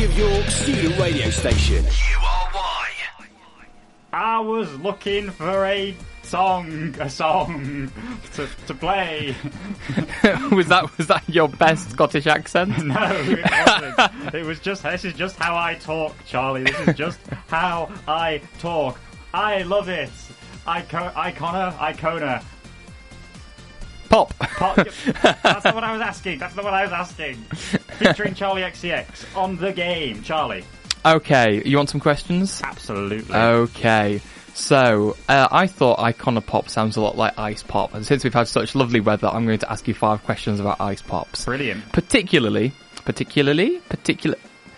of your student radio station. URY. I was looking for a song to play. was that your best Scottish accent? No, it wasn't. This is just how I talk, Charlie. This is just how I talk. I love it. Icona. Pop. That's not what I was asking. Featuring Charlie XCX on the game. Charlie. Okay, you want some questions? Absolutely. Okay. So, I thought Icona Pop sounds a lot like Ice Pop, and since we've had such lovely weather, I'm going to ask you 5 questions about Ice Pops. Brilliant. Particularly, the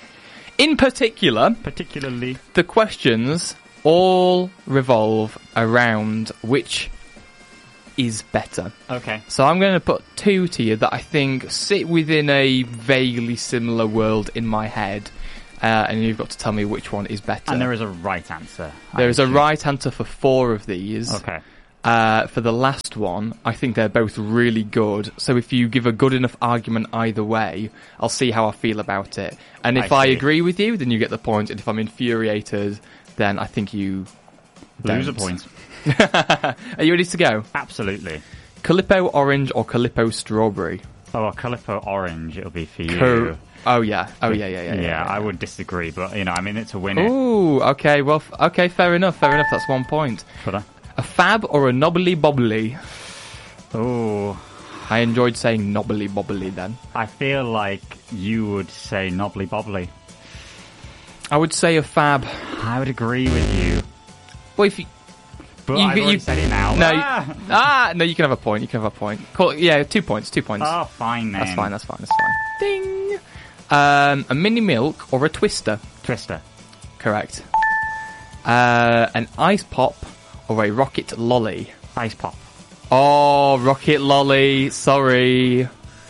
questions all revolve around which is better. Okay. So I'm going to put 2 to you that I think sit within a vaguely similar world in my head. And you've got to tell me which one is better. And there is a right answer. There is a right answer for 4 of these. Okay. For the last one, I think they're both really good. So if you give a good enough argument either way, I'll see how I feel about it. And if I agree with you, then you get the point. And if I'm infuriated, then I think you lose a point. Are you ready to go? Absolutely. Calippo Orange or Calippo Strawberry? Oh, a Calippo Orange, it'll be for you. Oh yeah. Yeah, I would disagree, but I mean it to win it. Ooh, okay. Well, okay, fair enough. That's 1 point. A fab or a knobbly bobbly? Ooh, I enjoyed saying knobbly bobbly then. I feel like you would say knobbly bobbly. I would say a fab. I would agree with you. Well, if you... But I've already said it now. No, no, you can have a point. 2 points. 2 points. Oh, fine then. That's fine. Ding! A mini milk or a twister? Twister. Correct. An ice pop or a rocket lolly? Ice pop. Oh, rocket lolly. Sorry.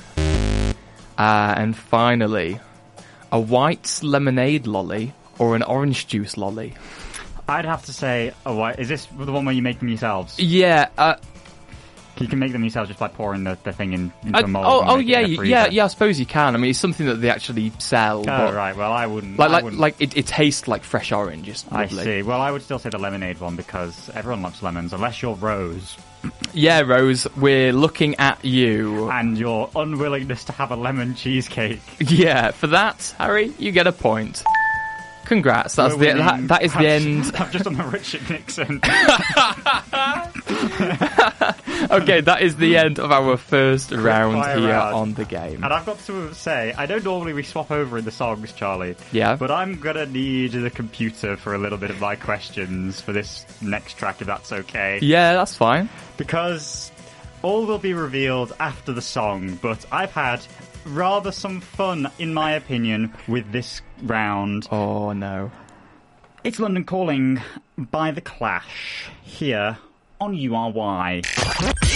And finally, a white lemonade lolly or an orange juice lolly? I'd have to say a white. Is this the one where you make them yourselves? Yeah. You can make them yourselves just by pouring the thing into a mold. Yeah. I suppose you can. I mean, it's something that they actually sell. Oh, but right. Well, I wouldn't. It tastes like fresh orange. It's lovely. I see. Well, I would still say the lemonade one because everyone loves lemons, unless you're Rose. Yeah, Rose, we're looking at you. And your unwillingness to have a lemon cheesecake. Yeah, for that, Harry, you get a point. Congrats, that is the end. I've just done the Richard Nixon. Okay, that is the end of our first round here on the game. And I've got to say, I don't normally swap over in the songs, Charlie. Yeah. But I'm going to need the computer for a little bit of my questions for this next track, if that's okay. Yeah, that's fine. Because all will be revealed after the song, but I've had rather some fun, in my opinion, with this round. Oh, no. It's London Calling by The Clash, here on URY.